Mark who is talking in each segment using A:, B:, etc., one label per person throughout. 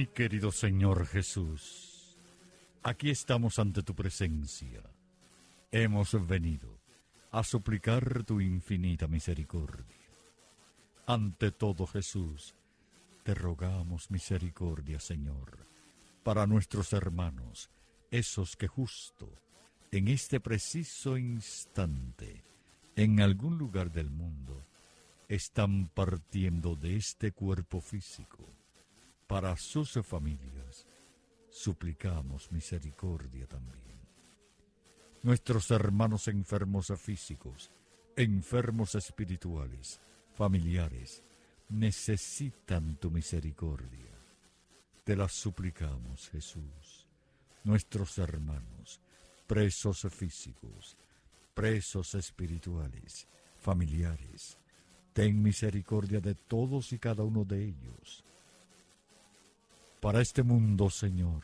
A: Mi querido Señor Jesús, aquí estamos ante tu presencia. Hemos venido a suplicar tu infinita misericordia. Ante todo, Jesús, te rogamos misericordia, Señor, para nuestros hermanos, esos que justo en este preciso instante, en algún lugar del mundo, están partiendo de este cuerpo físico. Para sus familias, suplicamos misericordia también. Nuestros hermanos enfermos físicos, enfermos espirituales, familiares, necesitan tu misericordia. Te la suplicamos, Jesús. Nuestros hermanos, presos físicos, presos espirituales, familiares, ten misericordia de todos y cada uno de ellos. Para este mundo, Señor,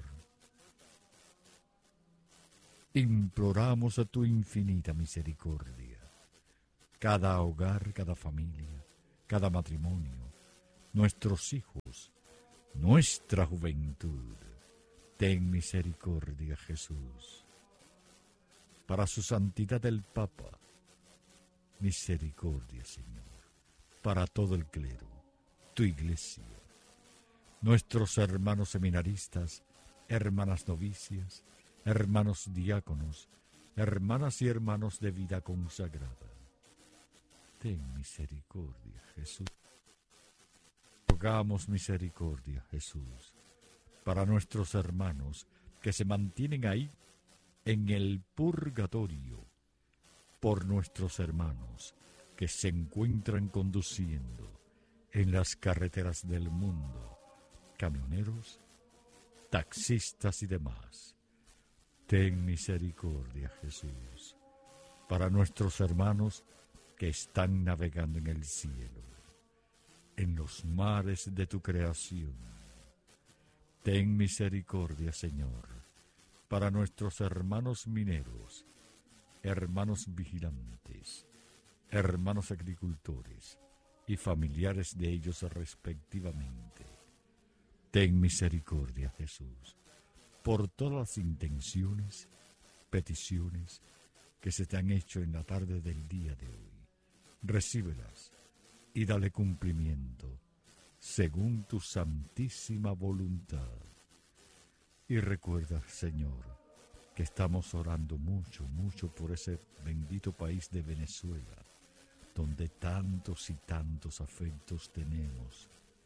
A: imploramos a tu infinita misericordia. Cada hogar, cada familia, cada matrimonio, nuestros hijos, nuestra juventud, ten misericordia, Jesús. Para su santidad el Papa, misericordia, Señor. Para todo el clero, tu iglesia, nuestros hermanos seminaristas, hermanas novicias, hermanos diáconos, hermanas y hermanos de vida consagrada. Ten misericordia, Jesús. Rogamos misericordia, Jesús, para nuestros hermanos que se mantienen ahí en el purgatorio, por nuestros hermanos que se encuentran conduciendo en las carreteras del mundo, camioneros, taxistas y demás. Ten misericordia, Jesús, para nuestros hermanos que están navegando en el cielo, en los mares de tu creación. Ten misericordia, Señor, para nuestros hermanos mineros, hermanos vigilantes, hermanos agricultores y familiares de ellos respectivamente. Ten misericordia, Jesús, por todas las intenciones, peticiones que se te han hecho en la tarde del día de hoy. Recíbelas y dale cumplimiento según tu santísima voluntad. Y recuerda, Señor, que estamos orando mucho, mucho por ese bendito país de Venezuela, donde tantos y tantos afectos tenemos.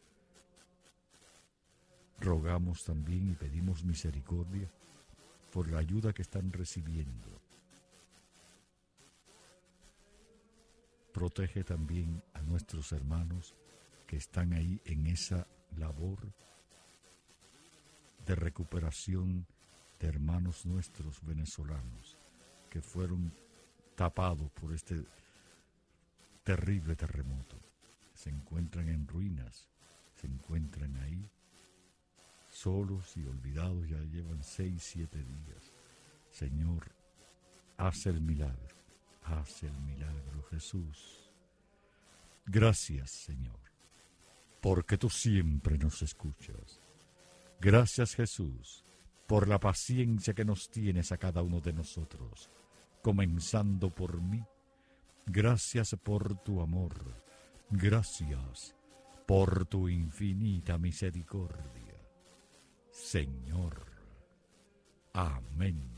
A: Rogamos también y pedimos misericordia por la ayuda que están recibiendo. Protege también a nuestros hermanos que están ahí en esa labor de recuperación de hermanos nuestros venezolanos que fueron tapados por este terrible terremoto. Se encuentran en ruinas, se encuentran ahí solos y olvidados, ya llevan 6, 7 días. Señor, haz el milagro, Jesús. Gracias, Señor, porque tú siempre nos escuchas. Gracias, Jesús, por la paciencia que nos tienes a cada uno de nosotros, comenzando por mí. Gracias por tu amor. Gracias por tu infinita misericordia. Señor. Amén.